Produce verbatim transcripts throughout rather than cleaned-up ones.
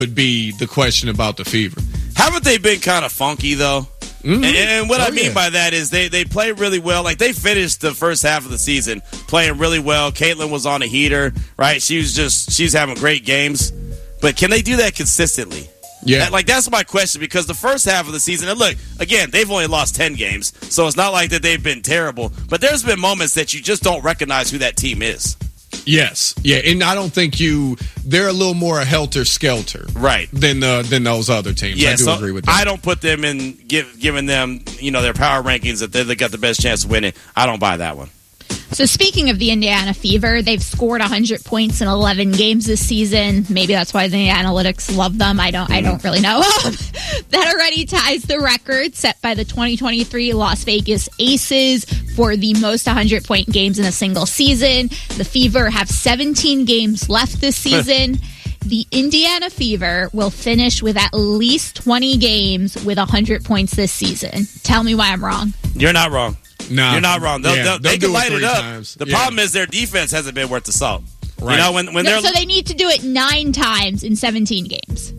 would be the question about the Fever. Haven't they been kind of funky, though? Mm-hmm. And, and what oh, I mean yeah. by that is they, they play really well. Like, they finished the first half of the season playing really well. Caitlin was on a heater, right? She was just, she's having great games. But can they do that consistently? Yeah. That, like, that's my question, because the first half of the season, and look, again, they've only lost ten games, so it's not like that they've been terrible. But there's been moments that you just don't recognize who that team is. Yes, yeah, and I don't think you. They're a little more helter-skelter, right, than uh, than those other teams. Yeah, I do so agree with that. I don't put them in give, giving them, you know, their power rankings that they got the best chance of winning. I don't buy that one. So speaking of the Indiana Fever, they've scored one hundred points in eleven games this season. Maybe that's why the analytics love them. I don't I don't really know. That already ties the record set by the twenty twenty-three Las Vegas Aces for the most one hundred point games in a single season. The Fever have seventeen games left this season. The Indiana Fever will finish with at least twenty games with one hundred points this season. Tell me why I'm wrong. You're not wrong. No, you're not wrong. They'll, yeah, they'll, they can light it up. Times. The yeah. problem is their defense hasn't been worth the salt. Right. You know, when, when no, they're so they need to do it nine times in seventeen games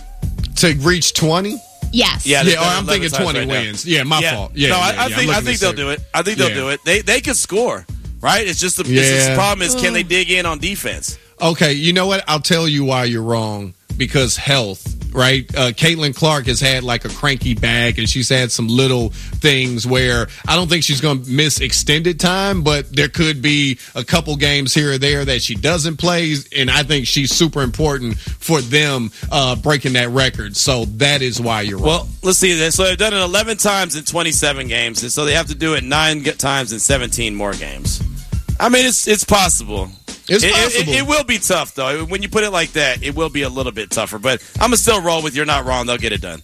to reach twenty. Yes. Yeah. yeah or I'm thinking twenty right wins. Now. Yeah, my yeah. fault. Yeah. No, yeah, I, yeah, I think I think they'll do it. I think they'll yeah. do it. They they can score, right? It's just the, yeah. it's just the problem is can they dig in on defense? Okay, you know what? I'll tell you why you're wrong. Because health, right? Uh, Caitlin Clark has had like a cranky back, and she's had some little things where I don't think she's going to miss extended time, but there could be a couple games here or there that she doesn't play, and I think she's super important for them uh, breaking that record. So that is why you're wrong. Well, let's see this. So they've done it eleven times in twenty-seven games, and so they have to do it nine times in seventeen more games. I mean, it's it's possible. It's it, possible. It, it, it will be tough, though. When you put it like that, it will be a little bit tougher. But I'm going to still roll with you're not wrong. They'll get it done.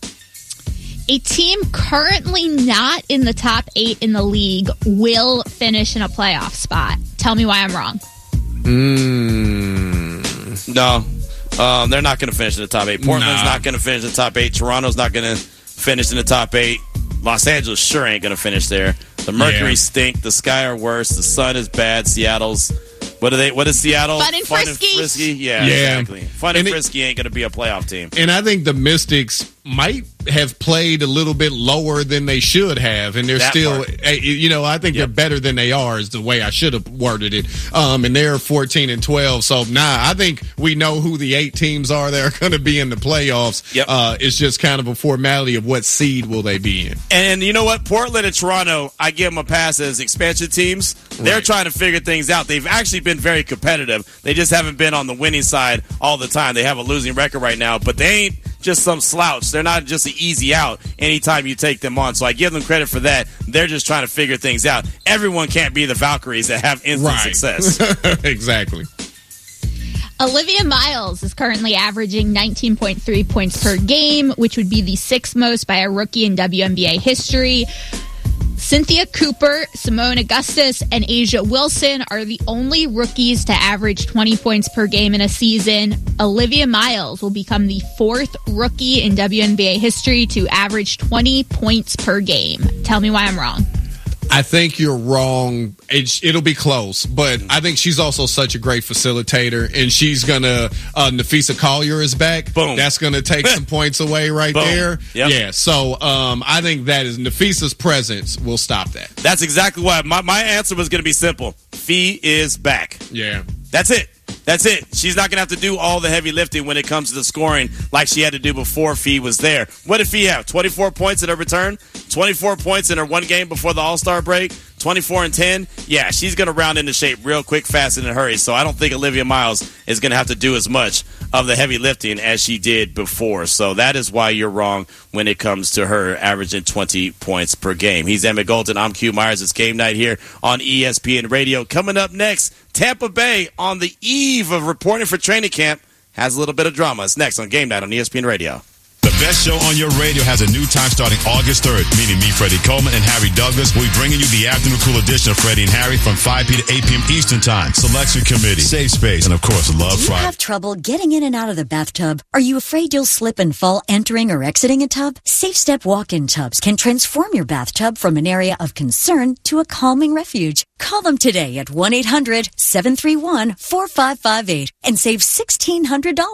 A team currently not in the top eight in the league will finish in a playoff spot. Tell me why I'm wrong. Mm. No. Um, they're not going to finish in the top eight. Portland's nah. not going to finish in the top eight. Toronto's not going to finish in the top eight. Los Angeles sure ain't going to finish there. The Mercury yeah. stink. The Sky are worse. The Sun is bad. Seattle's... What are they? What is Seattle? Fun and Fun frisky. And frisky? Yeah, yeah, exactly. Fun and, and frisky ain't going to be a playoff team. And I think the Mystics might have played a little bit lower than they should have, and they're that still, part. you know, I think yep. they're better than they are is the way I should have worded it. Um, and they're fourteen and twelve. So, nah, I think we know who the eight teams are that are going to be in the playoffs. Yep. Uh, it's just kind of a formality of what seed will they be in. And you know what? Portland and Toronto, I give them a pass as expansion teams. They're right. trying to figure things out. They've actually been very competitive. They just haven't been on the winning side all the time. They have a losing record right now, but they ain't just some slouch. They're not just an easy out anytime you take them on. So I give them credit for that. They're just trying to figure things out. Everyone can't be the Valkyries that have instant right. success. Exactly. Olivia Miles is currently averaging nineteen point three points per game, which would be the sixth most by a rookie in W N B A history. Cynthia Cooper, Simone Augustus, and Asia Wilson are the only rookies to average twenty points per game in a season. Olivia Miles will become the fourth rookie in W N B A history to average twenty points per game. Tell me why I'm wrong. I think you're wrong. It, it'll be close, but I think she's also such a great facilitator, and she's going to uh, – Nafisa Collier is back. Boom. That's going to take some points away right Boom. there. Yep. Yeah, so um, I think that is – Nafisa's presence will stop that. That's exactly why. My, my answer was going to be simple. Fee is back. Yeah. That's it. That's it. She's not going to have to do all the heavy lifting when it comes to the scoring like she had to do before Fee was there. What did Fee have? twenty-four points in her return? twenty-four points in her one game before the All-Star break? twenty-four and ten? Yeah, she's going to round into shape real quick, fast, and in a hurry. So I don't think Olivia Miles is going to have to do as much of the heavy lifting as she did before. So that is why you're wrong when it comes to her averaging twenty points per game. He's Emmett Golden. I'm Q Myers. It's game night here on E S P N Radio. Coming up next, Tampa Bay on the eve of reporting for training camp has a little bit of drama. It's next on Game Night on E S P N Radio. The best show on your radio has a new time starting August third, meaning me, Freddie Coleman, and Harry Douglas will be bringing you the afternoon cool edition of Freddie and Harry from five p.m. to eight p.m. Eastern Time. Selection Committee, Safe Space, and of course, Love Do you Friday. have trouble getting in and out of the bathtub? Are you afraid you'll slip and fall entering or exiting a tub? Safe Step walk-in tubs can transform your bathtub from an area of concern to a calming refuge. Call them today at one eight hundred seven three one four five five eight and save sixteen hundred dollars.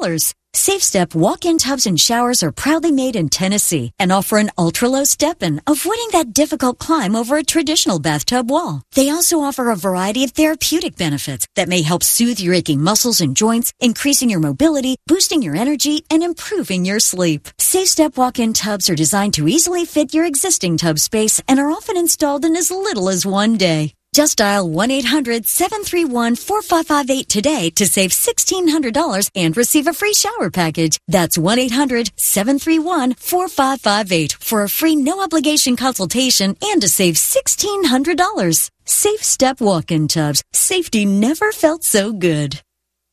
Safe Step walk-in tubs and showers are proudly made in Tennessee and offer an ultra-low step-in, avoiding that difficult climb over a traditional bathtub wall. They also offer a variety of therapeutic benefits that may help soothe your aching muscles and joints, increasing your mobility, boosting your energy, and improving your sleep. Safe Step walk-in tubs are designed to easily fit your existing tub space and are often installed in as little as one day. Just dial one eight hundred seven three one four five five eight today to save sixteen hundred dollars and receive a free shower package. That's one eight hundred seven three one four five five eight for a free no-obligation consultation and to save sixteen hundred dollars. Safe Step walk-in tubs. Safety never felt so good.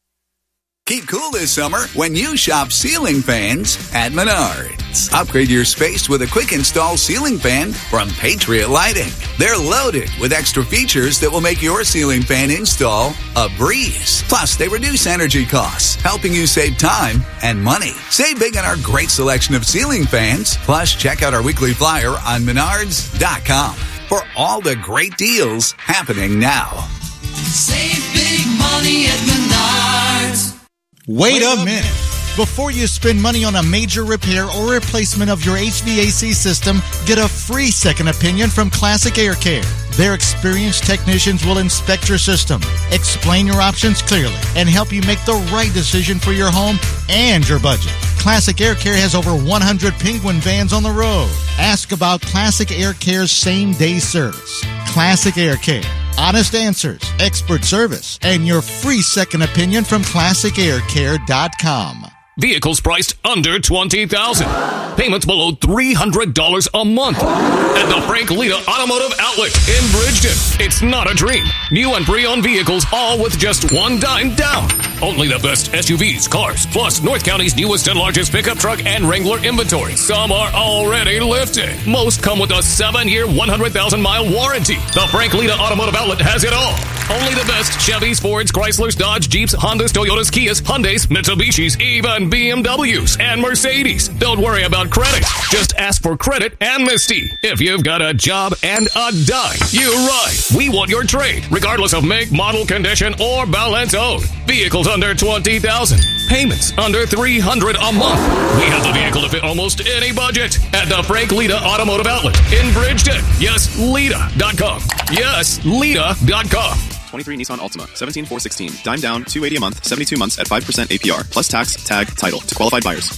Keep cool this summer when you shop ceiling fans at Menards. Upgrade your space with a quick install ceiling fan from Patriot Lighting. They're loaded with extra features that will make your ceiling fan install a breeze. Plus, they reduce energy costs, helping you save time and money. Save big on our great selection of ceiling fans. Plus, check out our weekly flyer on menards dot com for all the great deals happening now. Save big money at Menards. Wait a minute. Before you spend money on a major repair or replacement of your H V A C system, get a free second opinion from Classic Air Care. Their experienced technicians will inspect your system, explain your options clearly, and help you make the right decision for your home and your budget. Classic Air Care has over one hundred Penguin vans on the road. Ask about Classic Air Care's same-day service. Classic Air Care. Honest answers, expert service, and your free second opinion from classic air care dot com. Vehicles priced under twenty thousand dollars. Payments below three hundred dollars a month. At the Frank Lita Automotive Outlet in Bridgeton. It's not a dream. New and pre-owned vehicles, all with just one dime down. Only the best S U Vs, cars, plus North County's newest and largest pickup truck and Wrangler inventory. Some are already lifted. Most come with a seven-year, one hundred thousand mile warranty. The Frank Lita Automotive Outlet has it all. Only the best Chevys, Fords, Chryslers, Dodge, Jeeps, Hondas, Toyotas, Kias, Hyundais, Mitsubishis, even B M Ws and Mercedes. Don't worry about credit. Just ask for credit amnesty. If you've got a job and a dime, you're right. We want your trade, regardless of make, model, condition, or balance owed. Vehicles under twenty thousand dollars. Payments under three hundred dollars a month. We have the vehicle to fit almost any budget at the Frank Lita Automotive Outlet in Bridgeton. Yes, Lita dot com. Yes, Lita dot com. twenty-three Nissan Altima, seventeen four sixteen, dime down, two eighty a month, seventy-two months at five percent A P R, plus tax, tag, title to qualified buyers.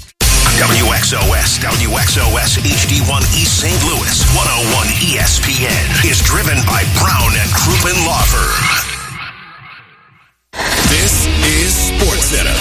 W X O S, W X O S H D one East Saint Louis, one oh one E S P N is driven by Brown and Crouppen Law Firm. This is SportsCenter.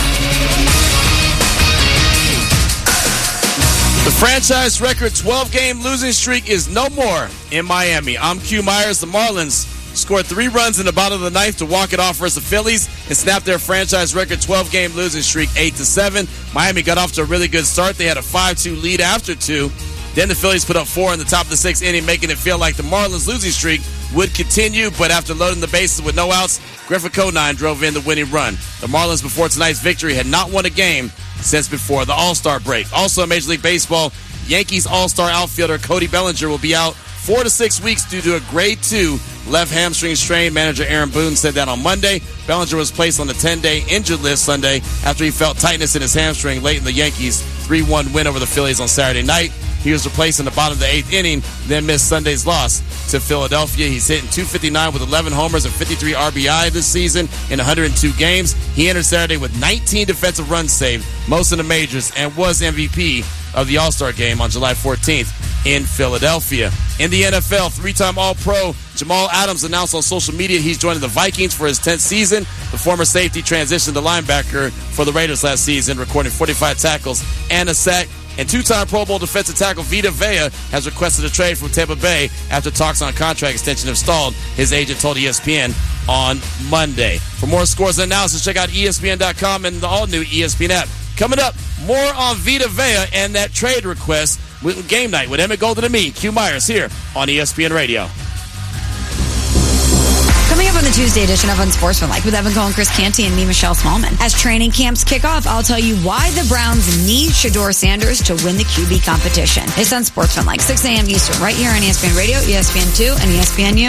The franchise record twelve-game losing streak is no more in Miami. I'm Q Myers. The Marlins scored three runs in the bottom of the ninth to walk it off versus the Phillies and snap their franchise record twelve-game losing streak eight to seven. Miami got off to a really good start. They had a five two lead after two. Then the Phillies put up four in the top of the sixth inning, making it feel like the Marlins' losing streak would continue. But after loading the bases with no outs, Griffin Conine drove in the winning run. The Marlins, before tonight's victory, had not won a game since before the All-Star break. Also in Major League Baseball, Yankees All-Star outfielder Cody Bellinger will be out four to six weeks due to a grade two left hamstring strain. Manager Aaron Boone said that on Monday. Bellinger was placed on the ten-day injured list Sunday after he felt tightness in his hamstring late in the Yankees' three one win over the Phillies on Saturday night. He was replaced in the bottom of the eighth inning, then missed Sunday's loss to Philadelphia. He's hitting two fifty-nine with eleven homers and fifty-three R B I this season in one hundred two games. He entered Saturday with nineteen defensive runs saved, most in the majors, and was M V P of the All-Star game on July fourteenth in Philadelphia. In the N F L, three-time All-Pro Jamal Adams announced on social media he's joining the Vikings for his tenth season. The former safety transitioned to linebacker for the Raiders last season, recording forty-five tackles and a sack. And two-time Pro Bowl defensive tackle Vita Vea has requested a trade from Tampa Bay after talks on contract extension have stalled, his agent told E S P N on Monday. For more scores and analysis, check out E S P N dot com and the all-new E S P N app. Coming up, more on Vita Vea and that trade request with Game Night with Emmett Golden and me, Q Myers, here on E S P N Radio. Coming up on the Tuesday edition of Unsportsmanlike with Evan Cohen, Chris Canty, and me, Michelle Smallman. As training camps kick off, I'll tell you why the Browns need Shedeur Sanders to win the Q B competition. It's Unsportsmanlike, six a.m. Eastern, right here on E S P N Radio, E S P N two, and E S P N U.